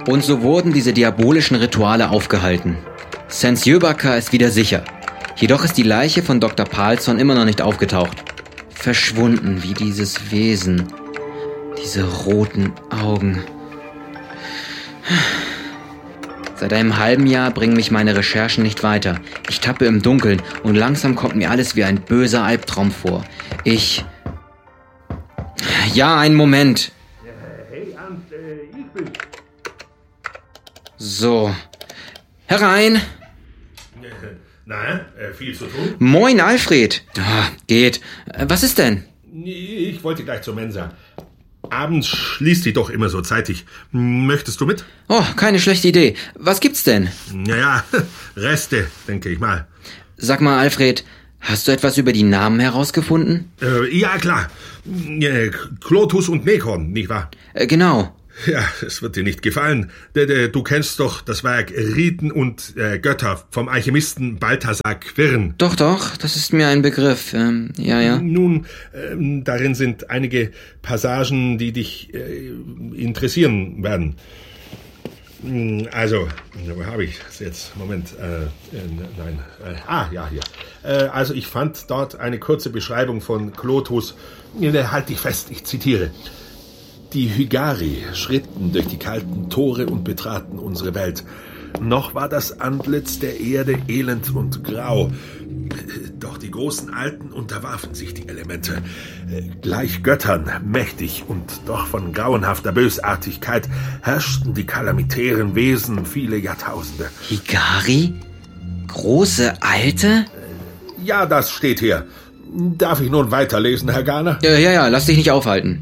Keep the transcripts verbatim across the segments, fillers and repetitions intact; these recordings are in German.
Und so wurden diese diabolischen Rituale aufgehalten. Senjöbaka ist wieder sicher. Jedoch ist die Leiche von Doktor Palsson immer noch nicht aufgetaucht. Verschwunden wie dieses Wesen. Diese roten Augen. Seit einem halben Jahr bringen mich meine Recherchen nicht weiter. Ich tappe im Dunkeln und langsam kommt mir alles wie ein böser Albtraum vor. Ich... Ja, einen Moment. Hey, Ernst, äh, ich bin's. So. Herein. Na, äh, viel zu tun? Moin, Alfred. Ah, geht. Äh, Was ist denn? Ich wollte gleich zur Mensa. Abends schließt die doch immer so zeitig. Möchtest du mit? Oh, keine schlechte Idee. Was gibt's denn? Naja, Reste, denke ich mal. Sag mal, Alfred, hast du etwas über die Namen herausgefunden? Äh, ja, klar. Äh, Klotus und Nekron, nicht wahr? Äh, genau. Ja, es wird dir nicht gefallen. Du kennst doch das Werk Riten und äh, Götter vom Alchemisten Balthasar Quirn. Doch, doch, das ist mir ein Begriff. Ähm, ja, ja. Nun, ähm, darin sind einige Passagen, die dich äh, interessieren werden. Also, wo habe ich es jetzt? Moment, äh, äh, nein. Äh, ah, ja, hier. Äh, also, ich fand dort eine kurze Beschreibung von Klotus. Halt dich fest, ich zitiere. Die Hygari schritten durch die kalten Tore und betraten unsere Welt. Noch war das Antlitz der Erde elend und grau. Doch die großen Alten unterwarfen sich die Elemente. Gleich Göttern, mächtig und doch von grauenhafter Bösartigkeit, herrschten die kalamitären Wesen viele Jahrtausende. Hygari? Große Alte? Ja, das steht hier. Darf ich nun weiterlesen, Herr Garner? Ja, ja, ja, lass dich nicht aufhalten.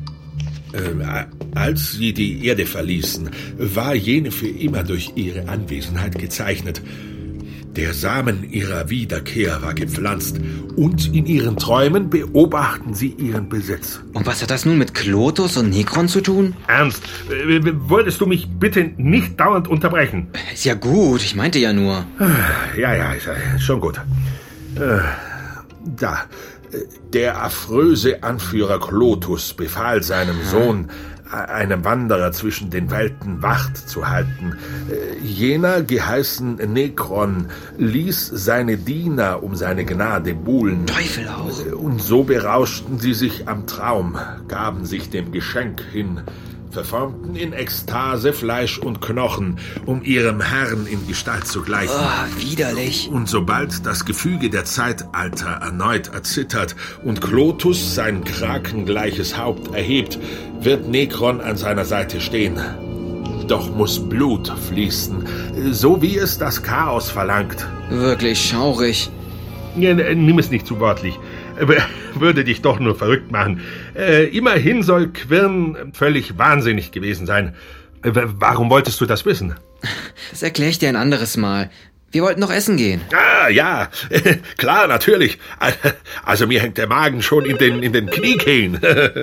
Äh, als sie die Erde verließen, war jene für immer durch ihre Anwesenheit gezeichnet. Der Samen ihrer Wiederkehr war gepflanzt und in ihren Träumen beobachten sie ihren Besitz. Und was hat das nun mit Klotus und Nekron zu tun? Ernst, äh, wolltest du mich bitte nicht dauernd unterbrechen? Ist ja gut, ich meinte ja nur. Ja, ja, ist ja schon gut. Äh, da... Der affröse Anführer Klotus befahl seinem Sohn, einem Wanderer zwischen den Welten Wacht zu halten. Jener, geheißen Nekron, ließ seine Diener um seine Gnade buhlen. Teufel auch. Und so berauschten sie sich am Traum, gaben sich dem Geschenk hin, verformten in Ekstase Fleisch und Knochen, um ihrem Herrn in Gestalt zu gleichen. Oh, widerlich. Und sobald das Gefüge der Zeitalter erneut erzittert und Klotus sein krakengleiches Haupt erhebt, wird Nekron an seiner Seite stehen. Doch muss Blut fließen, so wie es das Chaos verlangt. Wirklich schaurig. Ja, nimm es nicht zu wörtlich. Würde dich doch nur verrückt machen. Äh, immerhin soll Quirn völlig wahnsinnig gewesen sein. Äh, warum wolltest du das wissen? Das erkläre ich dir ein anderes Mal. Wir wollten noch essen gehen. Ah, ja, klar, natürlich. Also mir hängt der Magen schon in den, in den Kniekehlen.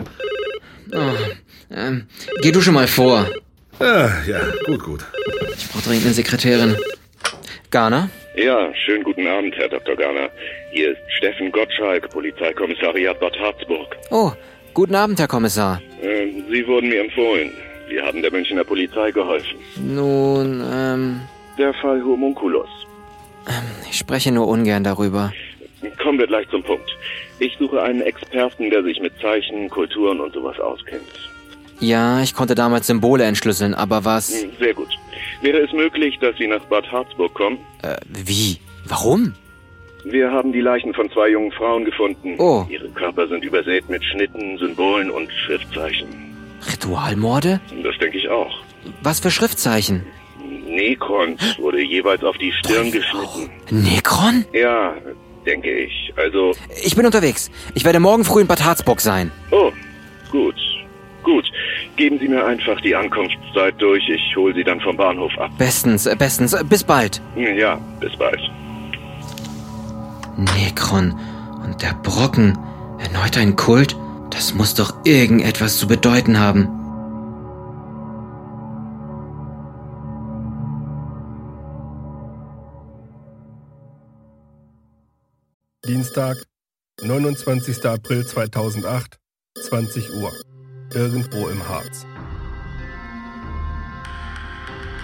Oh, ähm, geh du schon mal vor. Ah, ja, gut, gut. Ich brauche dringend eine Sekretärin. Garner? Ja, schönen guten Abend, Herr Doktor Garner. Hier ist Steffen Gottschalk, Polizeikommissariat Bad Harzburg. Oh, guten Abend, Herr Kommissar. Äh, Sie wurden mir empfohlen. Sie haben der Münchner Polizei geholfen. Nun, ähm... Der Fall Homunculus. ähm ich spreche nur ungern darüber. Kommen wir gleich zum Punkt. Ich suche einen Experten, der sich mit Zeichen, Kulturen und sowas auskennt. Ja, ich konnte damals Symbole entschlüsseln, aber was... Hm, sehr gut. Wäre es möglich, dass Sie nach Bad Harzburg kommen? Äh, wie? Warum? Wir haben die Leichen von zwei jungen Frauen gefunden. Oh. Ihre Körper sind übersät mit Schnitten, Symbolen und Schriftzeichen. Ritualmorde? Das denke ich auch. Was für Schriftzeichen? Nekrons wurde jeweils auf die Stirn geschnitten. Nekron? Ja, denke ich. Also... Ich bin unterwegs. Ich werde morgen früh in Bad Harzburg sein. Oh, gut. Gut. Geben Sie mir einfach die Ankunftszeit durch. Ich hole Sie dann vom Bahnhof ab. Bestens, äh, bestens. Äh, Bis bald. Ja, bis bald. Nekron und der Brocken. Erneut ein Kult? Das muss doch irgendetwas zu bedeuten haben. Dienstag, neunundzwanzigster April zweitausendacht, zwanzig Uhr. Irgendwo im Harz.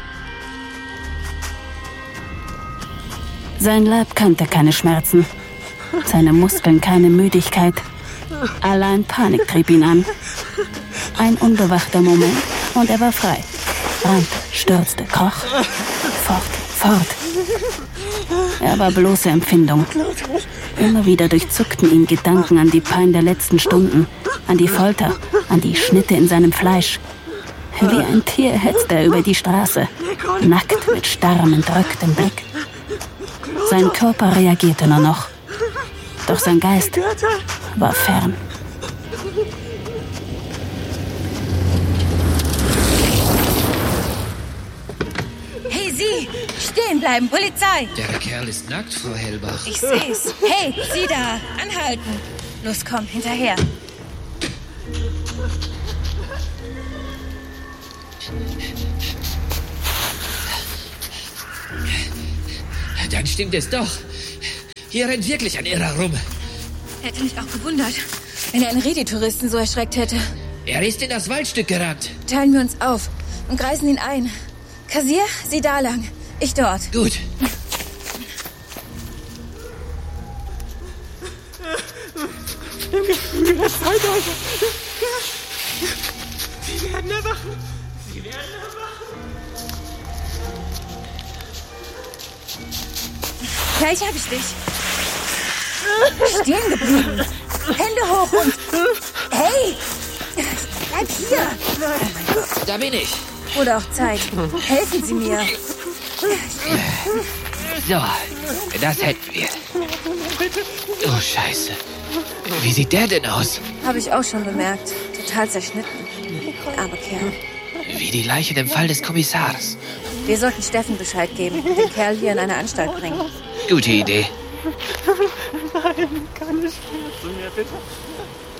Sein Leib kannte keine Schmerzen, seine Muskeln keine Müdigkeit. Allein Panik trieb ihn an. Ein unbewachter Moment und er war frei. Rannte, stürzte, kroch. Fort, fort. Er war bloße Empfindung. Immer wieder durchzuckten ihn Gedanken an die Pein der letzten Stunden, an die Folter, an die Schnitte in seinem Fleisch. Wie ein Tier hetzte er über die Straße, nackt mit starrem, entrücktem Blick. Sein Körper reagierte nur noch, doch sein Geist war fern. Hey, Sie! Stehen bleiben, Polizei! Der Kerl ist nackt, Frau Hellbach. Ich seh's. Hey, Sie da! Anhalten! Los, komm, hinterher. Dann stimmt es doch. Hier rennt wirklich ein Irrer rum. Hätte mich auch gewundert, wenn er einen Redi-Touristen so erschreckt hätte. Er ist in das Waldstück gerannt. Teilen wir uns auf und kreisen ihn ein. Kassier, Sie da lang. Ich dort. Gut. Im Gefühl der Zeitalter. Sie werden erwachen. Sie werden erwachen. Gleich hab ich dich. Stehen geblieben. Hände hoch und... Hey! Bleib hier! Da bin ich. Wurde auch Zeit. Helfen Sie mir. So, das hätten wir. Oh, Scheiße. Wie sieht der denn aus? Habe ich auch schon bemerkt. Total zerschnitten. Aber Kerl. Wie die Leiche im Fall des Kommissars. Wir sollten Steffen Bescheid geben und den Kerl hier in eine Anstalt bringen. Gute Idee. Nein, keine Schmerzen mehr, bitte.